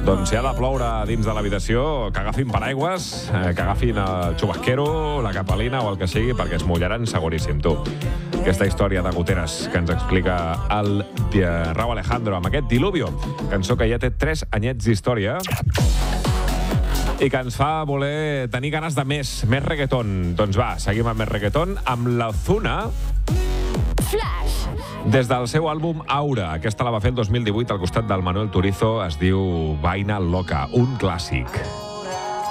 Doncs si ha de ploure dins de l'habitació, que agafin paraigües, que agafin el xubasquero, la capelina o el que sigui, perquè es mullaran seguríssim, tu. Aquesta història de goteres que ens explica el Raúl Alejandro amb aquest Diluvio, cançó que ja té 3 anyets d'història i que ens fa voler tenir ganes de més reggaeton. Doncs va, seguim amb més reggaeton, amb l'Ozuna. Flash. Des del seu àlbum Aura, aquesta la va fer el 2018 al costat del Manuel Turizo, es diu Vaina Loca, un clàssic.